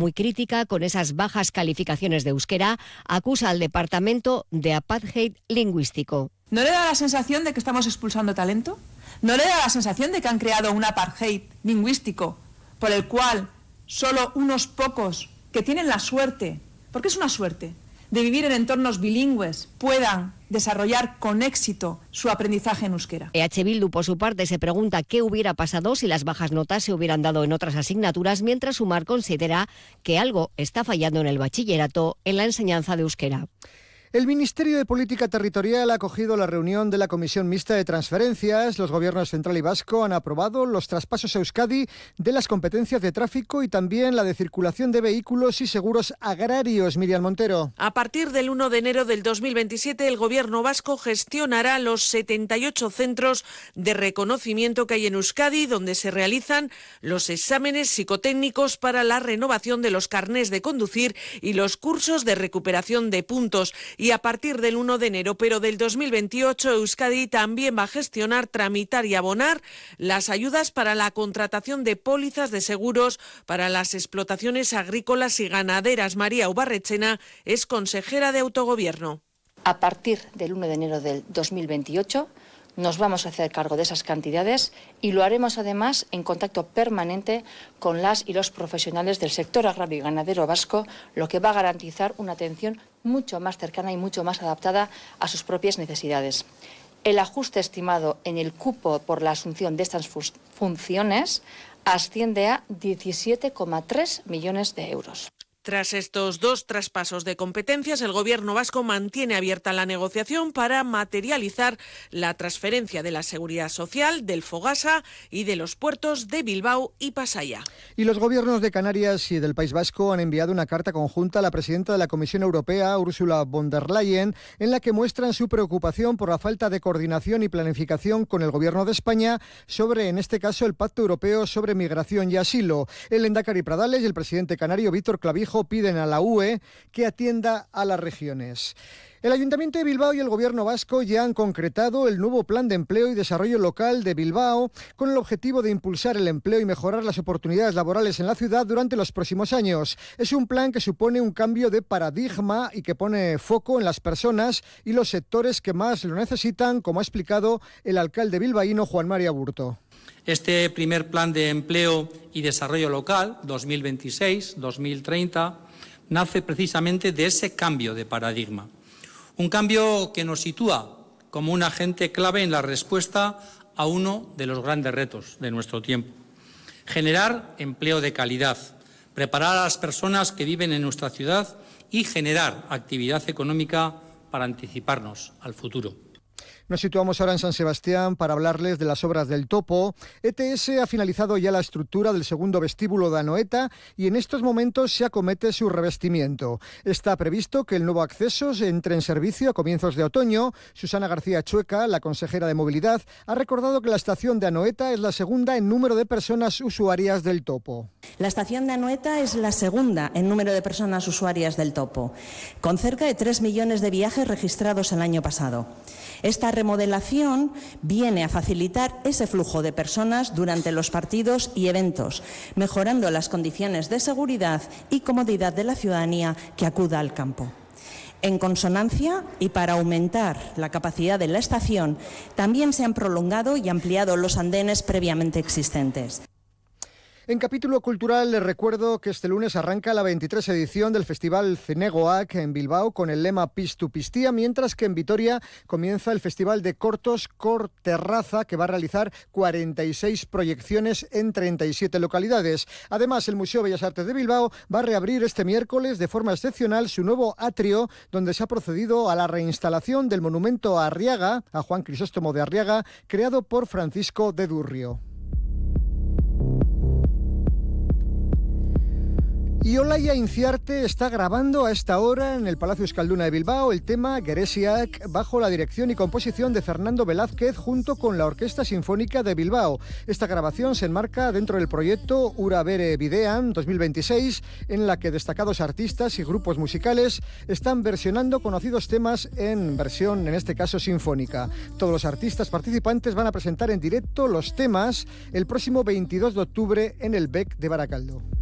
muy crítica con esas bajas calificaciones de euskera, acusa al departamento de apartheid lingüístico. ¿No le da la sensación de que estamos expulsando talento? ¿No le da la sensación de que han creado un apartheid lingüístico por el cual solo unos pocos que tienen la suerte, porque es una suerte, de vivir en entornos bilingües puedan desarrollar con éxito su aprendizaje en euskera? EH Bildu, por su parte, se pregunta qué hubiera pasado si las bajas notas se hubieran dado en otras asignaturas, mientras Sumar considera que algo está fallando en el bachillerato en la enseñanza de euskera. El Ministerio de Política Territorial ha acogido la reunión de la Comisión Mixta de Transferencias. Los gobiernos central y vasco han aprobado los traspasos a Euskadi de las competencias de tráfico y también la de circulación de vehículos y seguros agrarios. Miriam Montero. A partir del 1 de enero del 2027, el Gobierno vasco gestionará los 78 centros de reconocimiento que hay en Euskadi, donde se realizan los exámenes psicotécnicos para la renovación de los carnés de conducir y los cursos de recuperación de puntos. Y a partir del 1 de enero, pero del 2028, Euskadi también va a gestionar, tramitar y abonar las ayudas para la contratación de pólizas de seguros para las explotaciones agrícolas y ganaderas. María Ubarrechena es consejera de Autogobierno. A partir del 1 de enero del 2028 nos vamos a hacer cargo de esas cantidades y lo haremos además en contacto permanente con las y los profesionales del sector agrario y ganadero vasco, lo que va a garantizar una atención mucho más cercana y mucho más adaptada a sus propias necesidades. El ajuste estimado en el cupo por la asunción de estas funciones asciende a 17,3 millones de euros. Tras estos dos traspasos de competencias, el Gobierno vasco mantiene abierta la negociación para materializar la transferencia de la Seguridad Social, del Fogasa y de los puertos de Bilbao y Pasaia. Y los gobiernos de Canarias y del País Vasco han enviado una carta conjunta a la presidenta de la Comisión Europea, Ursula von der Leyen, en la que muestran su preocupación por la falta de coordinación y planificación con el Gobierno de España sobre, en este caso, el Pacto Europeo sobre Migración y Asilo. El Endacari Pradales y el presidente canario Víctor Clavijo piden a la UE que atienda a las regiones. El Ayuntamiento de Bilbao y el Gobierno vasco ya han concretado el nuevo Plan de Empleo y Desarrollo Local de Bilbao con el objetivo de impulsar el empleo y mejorar las oportunidades laborales en la ciudad durante los próximos años. Es un plan que supone un cambio de paradigma y que pone foco en las personas y los sectores que más lo necesitan, como ha explicado el alcalde bilbaíno Juan María Burto. Este primer Plan de Empleo y Desarrollo Local 2026-2030 nace precisamente de ese cambio de paradigma. Un cambio que nos sitúa como un agente clave en la respuesta a uno de los grandes retos de nuestro tiempo. Generar empleo de calidad, preparar a las personas que viven en nuestra ciudad y generar actividad económica para anticiparnos al futuro. Nos situamos ahora en San Sebastián para hablarles de las obras del Topo. ETS ha finalizado ya la estructura del segundo vestíbulo de Anoeta y en estos momentos se acomete su revestimiento. Está previsto que el nuevo acceso entre en servicio a comienzos de otoño. Susana García Chueca, la consejera de Movilidad, ha recordado que la estación de Anoeta es la segunda en número de personas usuarias del Topo. La estación de Anoeta es la segunda en número de personas usuarias del Topo, con cerca de 3 millones de viajes registrados el año pasado. Esta remodelación viene a facilitar ese flujo de personas durante los partidos y eventos, mejorando las condiciones de seguridad y comodidad de la ciudadanía que acuda al campo. En consonancia y para aumentar la capacidad de la estación, también se han prolongado y ampliado los andenes previamente existentes. En capítulo cultural les recuerdo que este lunes arranca la 23 edición del Festival Zinegoak en Bilbao con el lema Piztu Piztia, mientras que en Vitoria comienza el Festival de Cortos Corterraza, que va a realizar 46 proyecciones en 37 localidades. Además, el Museo Bellas Artes de Bilbao va a reabrir este miércoles de forma excepcional su nuevo atrio, donde se ha procedido a la reinstalación del monumento a Arriaga, a Juan Crisóstomo de Arriaga, creado por Francisco de Durrio. Y Olaia Inciarte está grabando a esta hora en el Palacio Euskalduna de Bilbao el tema Geresiak bajo la dirección y composición de Fernando Velázquez junto con la Orquesta Sinfónica de Bilbao. Esta grabación se enmarca dentro del proyecto Ura Bere Bidean 2026, en la que destacados artistas y grupos musicales están versionando conocidos temas en versión, en este caso, sinfónica. Todos los artistas participantes van a presentar en directo los temas el próximo 22 de octubre en el BEC de Baracaldo.